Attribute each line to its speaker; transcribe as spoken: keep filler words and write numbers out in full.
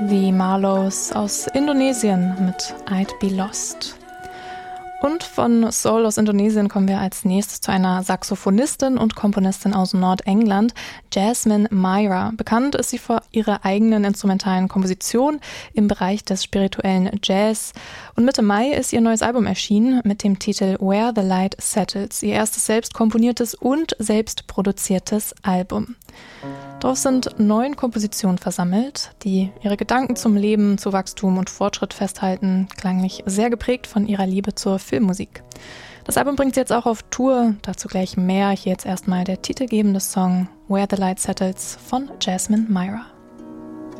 Speaker 1: The Marlows aus Indonesien mit I'd Be Lost. Und von Soul aus Indonesien kommen wir als nächstes zu einer Saxophonistin und Komponistin aus Nordengland, Jasmine Myra. Bekannt ist sie vor ihrer eigenen instrumentalen Komposition im Bereich des spirituellen Jazz. Und Mitte Mai ist ihr neues Album erschienen mit dem Titel Where the Light Settles, ihr erstes selbst komponiertes und selbst produziertes Album. Darauf sind neun Kompositionen versammelt, die ihre Gedanken zum Leben, zu Wachstum und Fortschritt festhalten, klanglich sehr geprägt von ihrer Liebe zur Filmmusik. Das Album bringt sie jetzt auch auf Tour, dazu gleich mehr. Hier jetzt erstmal der titelgebende Song Where the Light Settles von Jasmine Myra.